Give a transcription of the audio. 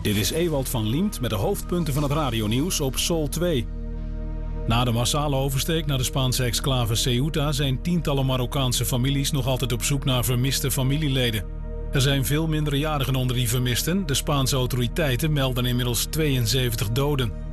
Dit is Ewald van Liemt met de hoofdpunten van het radionieuws op Sol 2. Na de massale oversteek naar de Spaanse exclave Ceuta zijn tientallen Marokkaanse families nog altijd op zoek naar vermiste familieleden. Er zijn veel minderjarigen onder die vermisten. De Spaanse autoriteiten melden inmiddels 72 doden.